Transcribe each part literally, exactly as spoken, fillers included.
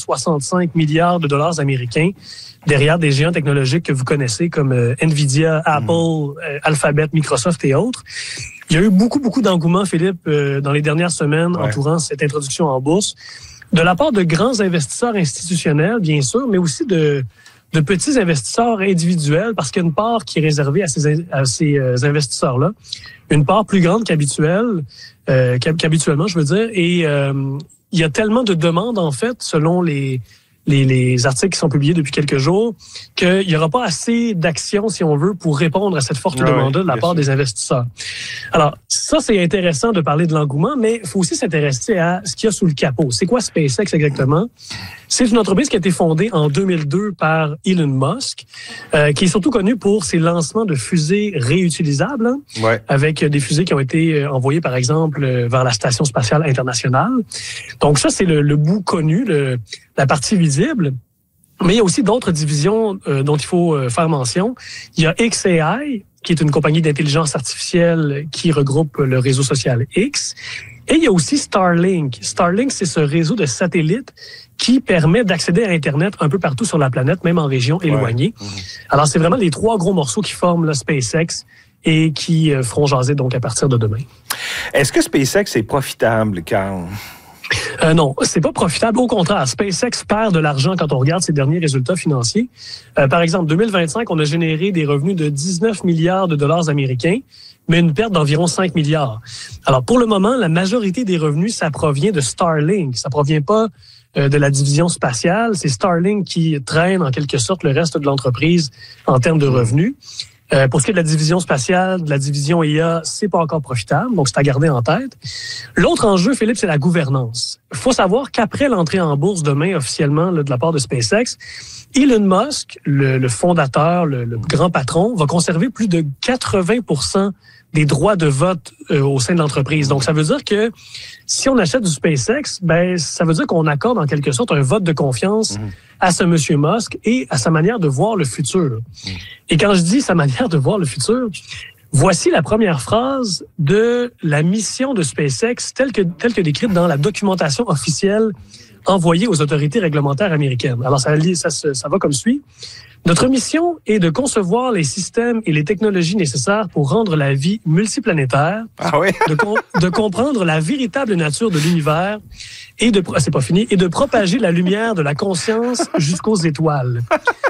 soixante-cinq milliards de dollars américains derrière des géants technologiques que vous connaissez comme euh, Nvidia, Apple, mmh. euh, Alphabet, Microsoft et autres. Il y a eu beaucoup, beaucoup d'engouement, Philippe, euh, dans les dernières semaines ouais. entourant cette introduction en bourse, de la part de grands investisseurs institutionnels, bien sûr, mais aussi de, de petits investisseurs individuels, parce qu'il y a une part qui est réservée à ces, à ces euh, investisseurs-là, une part plus grande qu'habituelle, euh, qu'habituellement, je veux dire, et euh, il y a tellement de demandes, en fait, selon les... Les, les articles qui sont publiés depuis quelques jours, qu'il n'y aura pas assez d'actions, si on veut, pour répondre à cette forte ah demande oui, de la part sûr. des investisseurs. Alors, ça, c'est intéressant de parler de l'engouement, mais il faut aussi s'intéresser à ce qu'il y a sous le capot. C'est quoi SpaceX exactement? C'est une entreprise qui a été fondée en deux mille deux par Elon Musk, euh, qui est surtout connu pour ses lancements de fusées réutilisables, hein, ouais. avec des fusées qui ont été envoyées, par exemple, vers la Station spatiale internationale. Donc ça, c'est le, le bout connu, le, la partie visible. Mais il y a aussi d'autres divisions euh, dont il faut euh, faire mention. Il y a X A I, qui est une compagnie d'intelligence artificielle qui regroupe le réseau social X. Et il y a aussi Starlink. Starlink, c'est ce réseau de satellites qui permet d'accéder à Internet un peu partout sur la planète, même en régions éloignées. Ouais. Mmh. Alors, c'est vraiment les trois gros morceaux qui forment le SpaceX et qui euh, feront jaser donc à partir de demain. Est-ce que SpaceX est profitable, Carl? Euh, non, c'est pas profitable. Au contraire, SpaceX perd de l'argent quand on regarde ses derniers résultats financiers. Euh, par exemple, deux mille vingt-cinq, on a généré des revenus de dix-neuf milliards de dollars américains, mais une perte d'environ cinq milliards. Alors, pour le moment, la majorité des revenus, ça provient de Starlink. Ça provient pas euh, de la division spatiale. C'est Starlink qui traîne, en quelque sorte, le reste de l'entreprise en termes de revenus. Euh, pour ce qui est de la division spatiale, de la division I A, c'est pas encore profitable, donc c'est à garder en tête. L'autre enjeu, Philippe, c'est la gouvernance. Il faut savoir qu'après l'entrée en bourse demain officiellement là, de la part de SpaceX, Elon Musk, le, le fondateur, le, le grand patron, va conserver plus de quatre-vingts pour cent des droits de vote euh, au sein de l'entreprise. Donc, ça veut dire que si on achète du SpaceX, ben ça veut dire qu'on accorde en quelque sorte un vote de confiance mmh. à ce monsieur Musk et à sa manière de voir le futur. Mmh. Et quand je dis sa manière de voir le futur, voici la première phrase de la mission de SpaceX telle que, telle que décrite dans la documentation officielle envoyée aux autorités réglementaires américaines. Alors, ça, ça, ça va comme suit. Notre mission est de concevoir les systèmes et les technologies nécessaires pour rendre la vie multiplanétaire, ah oui? de, com- de comprendre la véritable nature de l'univers et de, c'est pas fini, et de propager la lumière de la conscience jusqu'aux étoiles.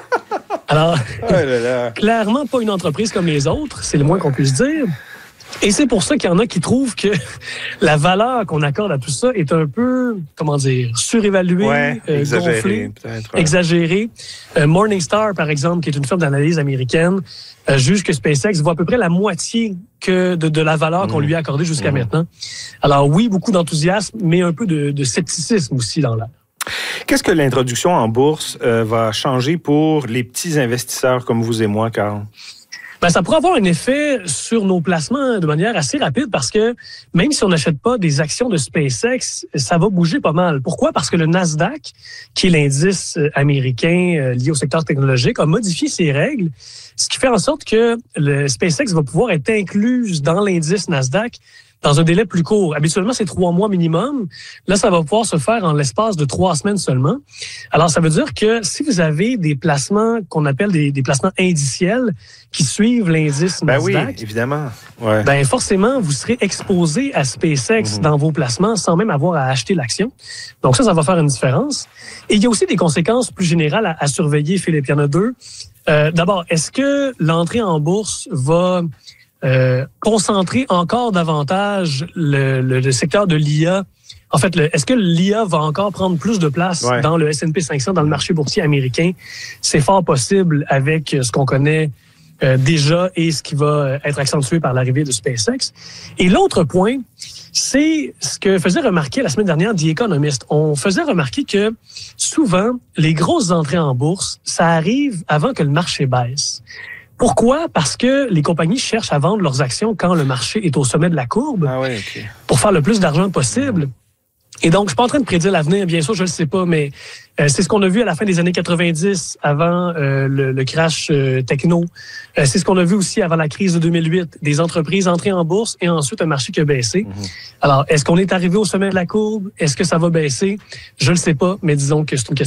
Alors, oh là là. Clairement pas une entreprise comme les autres, c'est le moins qu'on puisse dire. Et c'est pour ça qu'il y en a qui trouvent que la valeur qu'on accorde à tout ça est un peu, comment dire, surévaluée, ouais, euh, exagérée, gonflée, peut-être, ouais. exagérée. Euh, Morningstar, par exemple, qui est une firme d'analyse américaine, euh, juge que SpaceX vaut à peu près la moitié que de, de la valeur mmh. qu'on lui a accordée jusqu'à mmh. maintenant. Alors oui, beaucoup d'enthousiasme, mais un peu de, de scepticisme aussi dans l'air. Qu'est-ce que l'introduction en bourse euh, va changer pour les petits investisseurs comme vous et moi, Carl? Ben, ça pourrait avoir un effet sur nos placements de manière assez rapide parce que même si on n'achète pas des actions de SpaceX, ça va bouger pas mal. Pourquoi? Parce que le Nasdaq, qui est l'indice américain lié au secteur technologique, a modifié ses règles, ce qui fait en sorte que le SpaceX va pouvoir être inclus dans l'indice Nasdaq dans un délai plus court. Habituellement, c'est trois mois minimum. Là, ça va pouvoir se faire en l'espace de trois semaines seulement. Alors, ça veut dire que si vous avez des placements qu'on appelle des, des placements indiciels qui suivent l'indice ben Nasdaq, oui, évidemment. Ouais. Ben forcément, vous serez exposé à SpaceX mmh. dans vos placements sans même avoir à acheter l'action. Donc ça, ça va faire une différence. Et il y a aussi des conséquences plus générales à, à surveiller, Philippe. Il y en a deux. Euh, d'abord, est-ce que l'entrée en bourse va Euh, concentrer encore davantage le, le, le secteur de l'I A. En fait, le, est-ce que l'I A va encore prendre plus de place ouais. dans le S and P cinq cents, dans le marché boursier américain? C'est fort possible avec ce qu'on connaît euh, déjà et ce qui va être accentué par l'arrivée de SpaceX. Et l'autre point, c'est ce que faisait remarquer la semaine dernière The Economist. On faisait remarquer que souvent, les grosses entrées en bourse, ça arrive avant que le marché baisse. Pourquoi? Parce que les compagnies cherchent à vendre leurs actions quand le marché est au sommet de la courbe ah ouais, okay. pour faire le plus d'argent possible. Et donc, je suis pas en train de prédire l'avenir, bien sûr, je le sais pas, mais euh, c'est ce qu'on a vu à la fin des années quatre-vingt-dix, avant euh, le, le crash euh, techno. Euh, c'est ce qu'on a vu aussi avant la crise de deux mille huit, des entreprises entrées en bourse et ensuite un marché qui a baissé. Mm-hmm. Alors, est-ce qu'on est arrivé au sommet de la courbe? Est-ce que ça va baisser? Je le sais pas, mais disons que c'est une question